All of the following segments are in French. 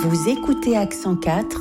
Vous écoutez Accent 4.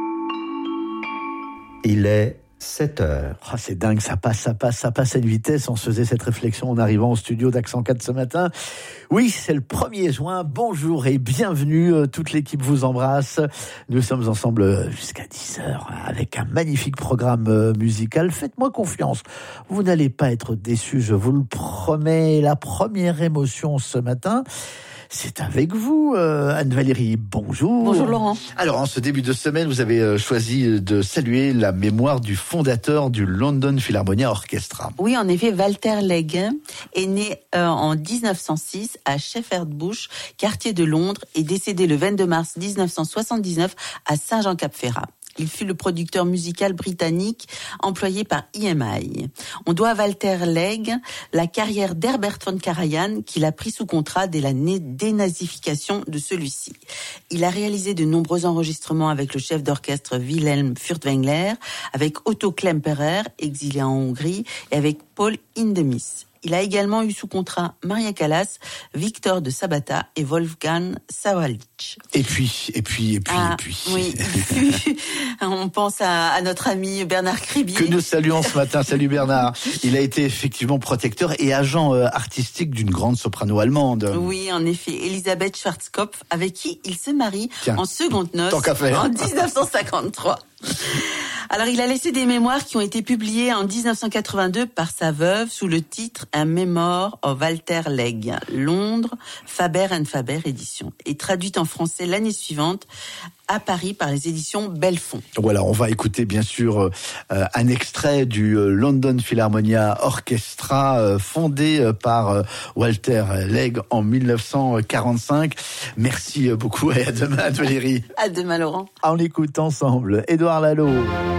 Il est 7 heures. Oh, c'est dingue, ça passe à une vitesse. On se faisait cette réflexion en arrivant au studio d'Accent 4 ce matin. Oui, c'est le 1er juin. Bonjour et bienvenue. Toute l'équipe vous embrasse. Nous sommes ensemble jusqu'à 10h avec un magnifique programme musical. Faites-moi confiance. Vous n'allez pas être déçus, je vous le promets. La première émotion ce matin, c'est avec vous, Anne-Valérie. Bonjour. Bonjour Laurent. Alors, en ce début de semaine, vous avez choisi de saluer la mémoire du fondateur du London Philharmonia Orchestra. Oui, en effet, Walter Legge est né en 1906 à Shepherd Bush, quartier de Londres, et décédé le 22 mars 1979 à Saint-Jean-Cap-Ferrat. Il fut le producteur musical britannique employé par EMI. On doit à Walter Legge la carrière d'Herbert von Karajan qu'il a pris sous contrat dès la dénazification de celui-ci. Il a réalisé de nombreux enregistrements avec le chef d'orchestre Wilhelm Furtwängler, avec Otto Klemperer, exilé en Hongrie, et avec Paul Hindemith. Il a également eu sous contrat Maria Callas, Victor de Sabata et Wolfgang Sawallisch. Et puis. Oui, on pense à notre ami Bernard Cribier. Que nous saluons ce matin. Salut Bernard. Il a été effectivement protecteur et agent artistique d'une grande soprano allemande. Oui, en effet, Elisabeth Schwarzkopf, avec qui il se marie en seconde noces en 1953. Alors, il a laissé des mémoires qui ont été publiées en 1982 par sa veuve sous le titre Un Memoir of Walter Legge, Londres, Faber & Faber édition, et traduite en français l'année suivante à Paris par les éditions Belfond. Voilà, on va écouter bien sûr un extrait du London Philharmonia Orchestra fondé par Walter Legge en 1945. Merci beaucoup et à demain Valérie. À demain Laurent. On écoute ensemble Édouard Lalo.